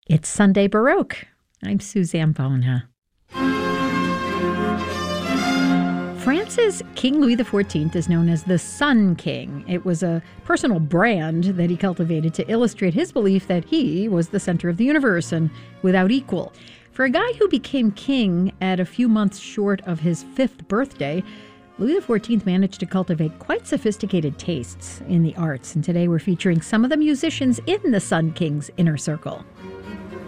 It's Sunday Baroque. I'm Suzanne Bona. France's King Louis XIV is known as the Sun King. It was a personal brand that he cultivated to illustrate his belief that he was the center of the universe and without equal. For a guy who became king at a few months short of his 5th birthday, Louis XIV managed to cultivate quite sophisticated tastes in the arts. And today we're featuring some of the musicians in the Sun King's inner circle.